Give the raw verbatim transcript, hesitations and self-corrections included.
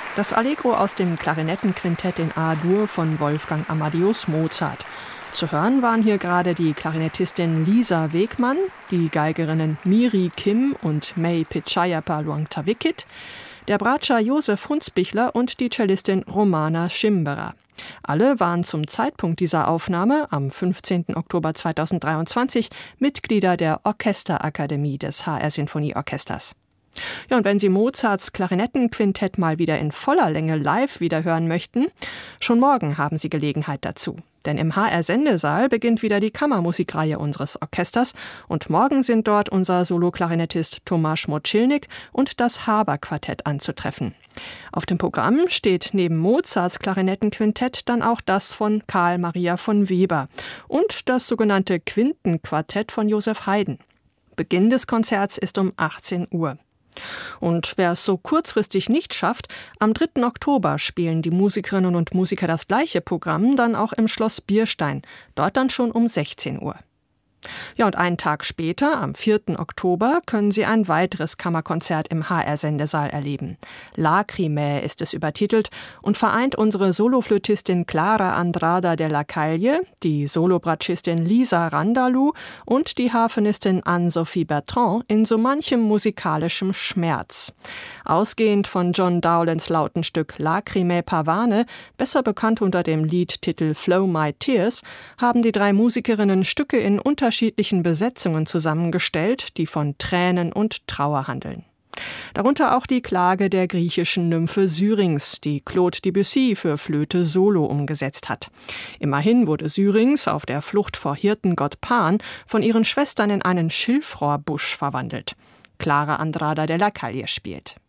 Das Allegro aus dem Klarinettenquintett in A-Dur von Wolfgang Amadeus Mozart. Zu hören waren hier gerade die Klarinettistin Lisa Wegmann, die Geigerinnen Miri Kim und May Pichayappa Luangtawikit, der Bratscher Josef Hunsbichler und die Cellistin Romana Schimberer. Alle waren zum Zeitpunkt dieser Aufnahme am fünfzehnten Oktober zweitausenddreiundzwanzig Mitglieder der Orchesterakademie des H R Sinfonieorchesters. Ja, und wenn Sie Mozarts Klarinettenquintett mal wieder in voller Länge live wiederhören möchten, schon morgen haben Sie Gelegenheit dazu. Denn im H R-Sendesaal beginnt wieder die Kammermusikreihe unseres Orchesters und morgen sind dort unser Solo-Klarinettist Tomasz Moczylnik und das Haber-Quartett anzutreffen. Auf dem Programm steht neben Mozarts Klarinettenquintett dann auch das von Karl Maria von Weber und das sogenannte Quintenquartett von Joseph Haydn. Beginn des Konzerts ist um achtzehn Uhr. Und wer es so kurzfristig nicht schafft, am dritten Oktober spielen die Musikerinnen und Musiker das gleiche Programm dann auch im Schloss Bierstein, dort dann schon um sechzehn Uhr. Ja, und einen Tag später, am vierten Oktober, können Sie ein weiteres Kammerkonzert im H R-Sendesaal erleben. Lacrimae ist es übertitelt und vereint unsere Soloflötistin Clara Andrada de la Caille, die Solobratschistin Lisa Randalou und die Harfenistin Anne-Sophie Bertrand in so manchem musikalischem Schmerz. Ausgehend von John Dowlands Lautenstück Lacrimae Pavane, besser bekannt unter dem Liedtitel Flow My Tears, haben die drei Musikerinnen Stücke in unterschiedlichen Besetzungen zusammengestellt, die von Tränen und Trauer handeln. Darunter auch die Klage der griechischen Nymphe Syrinx, die Claude Debussy für Flöte solo umgesetzt hat. Immerhin wurde Syrinx auf der Flucht vor Hirtengott Pan von ihren Schwestern in einen Schilfrohrbusch verwandelt. Clara Andrada de la Caille spielt.